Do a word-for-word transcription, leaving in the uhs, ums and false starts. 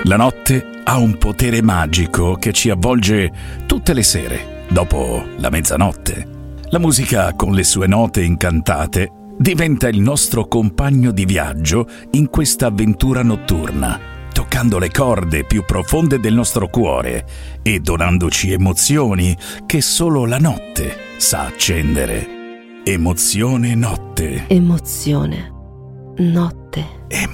La notte ha un potere magico che ci avvolge tutte le sere, dopo la mezzanotte. La musica, con le sue note incantate, diventa il nostro compagno di viaggio in questa avventura notturna, toccando le corde più profonde del nostro cuore e donandoci emozioni che solo la notte sa accendere. Emozione notte. Emozione notte.